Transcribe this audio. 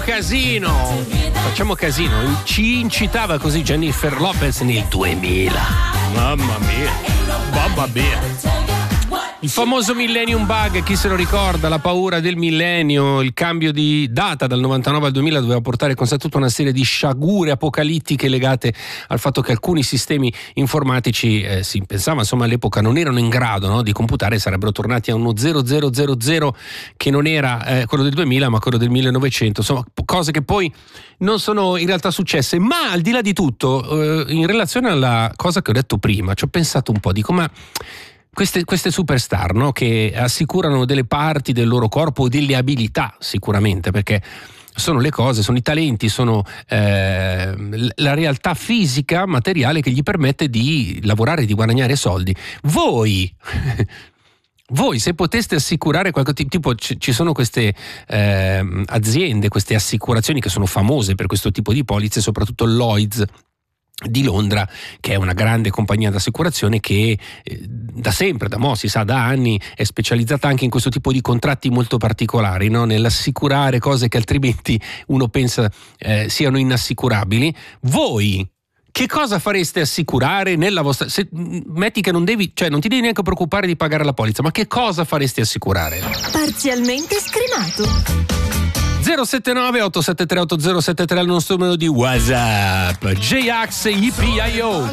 Facciamo casino. Ci incitava così Jennifer Lopez nel 2000. Mamma mia. Il famoso Millennium Bug, chi se lo ricorda, la paura del millennio, il cambio di data dal 99 al 2000 doveva portare con sé tutta una serie di sciagure apocalittiche legate al fatto che alcuni sistemi informatici, si pensava insomma all'epoca, non erano in grado, no, di computare, sarebbero tornati a uno 0000 che non era quello del 2000 ma quello del 1900, insomma cose che poi non sono in realtà successe. Ma al di là di tutto, in relazione alla cosa che ho detto prima, ci ho pensato un po', dico ma queste superstar, no, che assicurano delle parti del loro corpo, delle abilità sicuramente, perché sono le cose, sono i talenti, sono la realtà fisica, materiale che gli permette di lavorare, di guadagnare soldi. Voi se poteste assicurare qualche tipo, ci sono queste aziende, queste assicurazioni che sono famose per questo tipo di polizze, soprattutto Lloyd's di Londra, che è una grande compagnia d'assicurazione che da sempre, si sa da anni, è specializzata anche in questo tipo di contratti molto particolari, no? Nell'assicurare cose che altrimenti uno pensa siano inassicurabili. Voi che cosa fareste assicurare nella vostra... metti che non ti devi neanche preoccupare di pagare la polizza, ma che cosa faresti assicurare? Parzialmente scrimato. 079 873 8073 è il nostro numero di WhatsApp. J-Ax, Yippee-Yo.